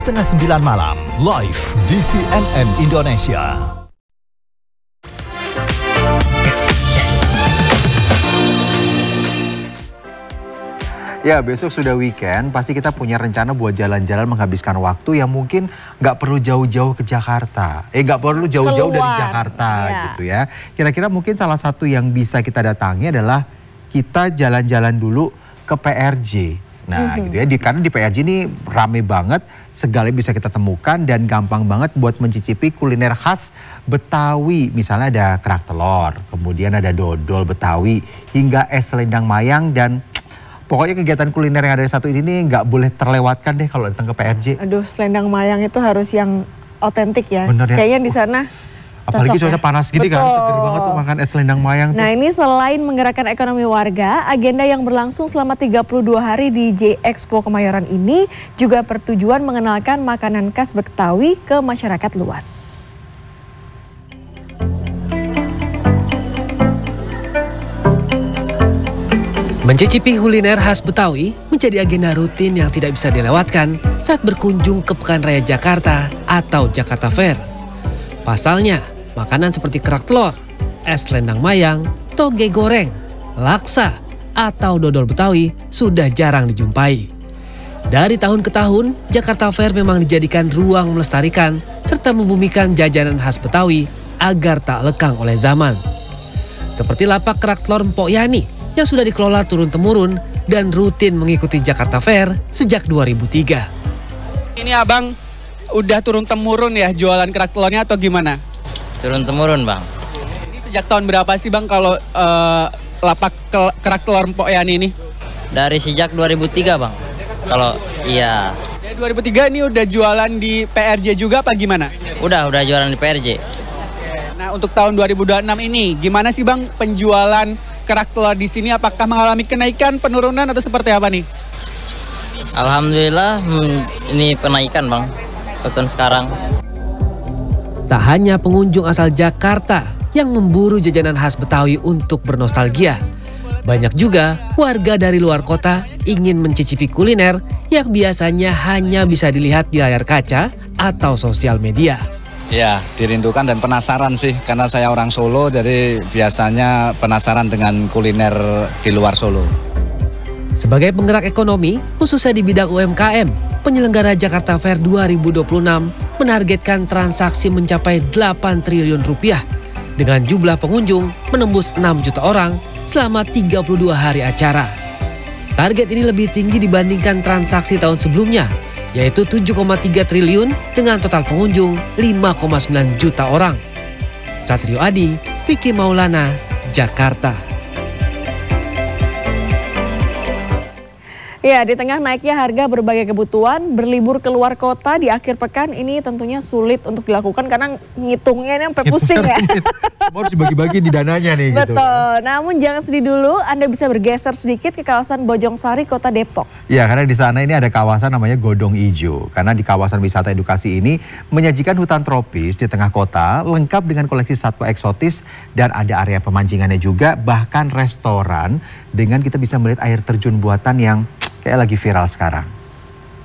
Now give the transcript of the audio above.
Setengah 9 malam, live di CNN Indonesia. Ya, besok sudah weekend, pasti kita punya rencana buat jalan-jalan menghabiskan waktu yang mungkin nggak perlu jauh-jauh ke Jakarta. Nggak perlu jauh-jauh dari Jakarta gitu ya. Kira-kira mungkin salah satu yang bisa kita datangi adalah kita jalan-jalan dulu ke PRJ. Nah gitu ya, karena di PRJ ini rame banget, segala bisa kita temukan dan gampang banget buat mencicipi kuliner khas Betawi. Misalnya ada kerak telur, kemudian ada dodol Betawi, hingga es selendang mayang dan pokoknya kegiatan kuliner yang ada di satu ini nih nggak boleh terlewatkan deh kalau datang ke PRJ. Aduh, selendang mayang itu harus yang otentik ya. Bener ya. Kayaknya di sana apalagi cuaca panas gini kan, seger banget tuh makan es selendang mayang. Nah ini selain menggerakkan ekonomi warga, agenda yang berlangsung selama 32 hari di J-Expo Kemayoran ini juga bertujuan mengenalkan makanan khas Betawi ke masyarakat luas. Mencicipi kuliner khas Betawi menjadi agenda rutin yang tidak bisa dilewatkan saat berkunjung ke Pekan Raya Jakarta atau Jakarta Fair. Pasalnya, makanan seperti kerak telur, es selendang mayang, toge goreng, laksa, atau dodol Betawi sudah jarang dijumpai. Dari tahun ke tahun, Jakarta Fair memang dijadikan ruang melestarikan serta membumikan jajanan khas Betawi agar tak lekang oleh zaman. Seperti lapak kerak telur Mpok Yani yang sudah dikelola turun-temurun dan rutin mengikuti Jakarta Fair sejak 2003. Ini abang udah turun-temurun ya jualan kerak telurnya atau gimana? Turun-temurun bang. Ini sejak tahun berapa sih bang kalau lapak kerak telur Mpok Yani ini? Dari sejak 2003 bang. Kalau iya. Ya, 2003 ini udah jualan di PRJ juga apa gimana? Udah jualan di PRJ. Nah untuk tahun 2026 ini gimana sih bang penjualan kerak telur di sini? Apakah mengalami kenaikan, penurunan atau seperti apa nih? Alhamdulillah ini penaikan bang. Tahun sekarang. Tak hanya pengunjung asal Jakarta yang memburu jajanan khas Betawi untuk bernostalgia. Banyak juga warga dari luar kota ingin mencicipi kuliner yang biasanya hanya bisa dilihat di layar kaca atau sosial media. Ya, dirindukan dan penasaran sih, karena saya orang Solo, jadi biasanya penasaran dengan kuliner di luar Solo. Sebagai penggerak ekonomi, khususnya di bidang UMKM, penyelenggara Jakarta Fair 2026 menargetkan transaksi mencapai 8 triliun rupiah dengan jumlah pengunjung menembus 6 juta orang selama 32 hari acara. Target ini lebih tinggi dibandingkan transaksi tahun sebelumnya, yaitu 7,3 triliun dengan total pengunjung 5,9 juta orang. Satrio Adi, Vicky Maulana, Jakarta. Ya, di tengah naiknya harga berbagai kebutuhan, berlibur keluar kota di akhir pekan ini tentunya sulit untuk dilakukan karena ngitungnya ini sampai pusing ya. Semua harus dibagi-bagi di dananya nih. Betul, gitu. Namun jangan sedih dulu, Anda bisa bergeser sedikit ke kawasan Bojongsari, Kota Depok. Ya, karena di sana ini ada kawasan namanya Godong Ijo. Karena di kawasan wisata edukasi ini menyajikan hutan tropis di tengah kota, lengkap dengan koleksi satwa eksotis dan ada area pemancingannya juga, bahkan restoran dengan kita bisa melihat air terjun buatan yang kayak lagi viral sekarang.